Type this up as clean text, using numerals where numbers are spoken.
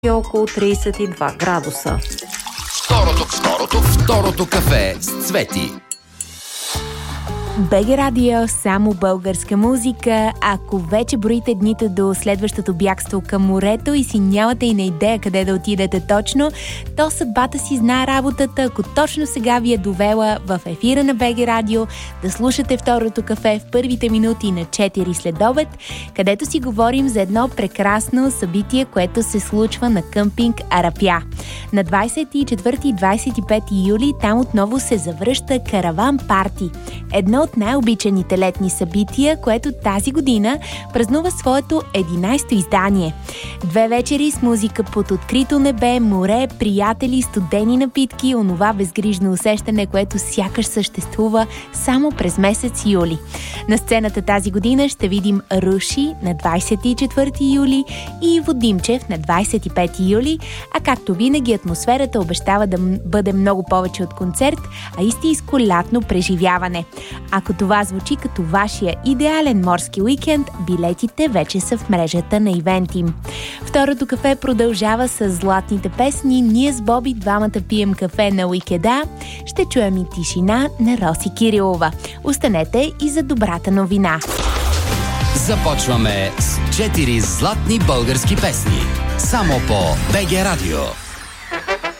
е около 32 градуса. Второто кафе с Цвети. БГ Радио, само българска музика. Ако вече броите дните до следващото бягство към морето и си нямате и на идея къде да отидете точно, то съдбата си знае работата, ако точно сега ви е довела в ефира на БГ Радио да слушате второто кафе в първите минути на 4 следобед, където си говорим за едно прекрасно събитие, което се случва на къмпинг Арапя. На 24 и 25 юли там отново се завръща Караван Парти. Едно от най-обичаните летни събития, което тази година празнува своето 11-то издание. 2 вечери с музика под открито небе, море, приятели, студени напитки, онова безгрижно усещане, което сякаш съществува само през месец юли. На сцената тази година ще видим Руши на 24 юли и Иво Димчев на 25 юли, а както винаги атмосферата обещава да бъде много повече от концерт, а истинско лятно преживяване. Ако това звучи като вашия идеален морски уикенд, билетите вече са в мрежата на Ивентим. Второто кафе продължава с златните песни. Ние с Боби двамата пием кафе на уикеда. Ще чуем и тишина на Роси Кирилова. Останете и за добрата новина. Започваме с 4 златни български песни. Само по БГ Радио.